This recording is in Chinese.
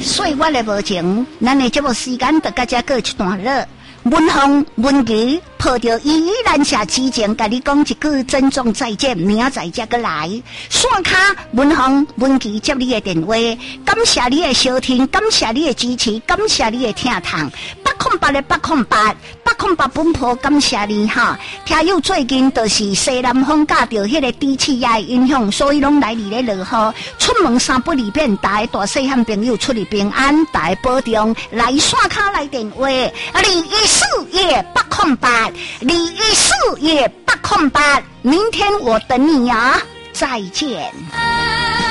所以我来无情，咱的这部时间就到这过一段落。文峰、文琪抱着依然下之前，甲你讲一句珍重再见，明仔再个来。线卡文峰、文琪接你的电话，感谢你的收听，感谢你的支持，感谢你的听堂。808的808本坡，感谢你哈！听友最近就是西南风加着迄个低气压影响，所以拢来你咧落雨。出门三不离便，大细汉朋友出入平安，大保重。来线卡来电话，214-808，214-808。明天我等你啊！再见。